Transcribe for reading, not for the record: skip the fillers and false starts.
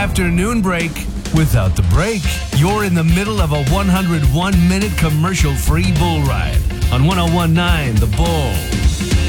afternoon break without the break. You're in the middle of a 101-minute commercial-free bull ride on 101.9 The Bull.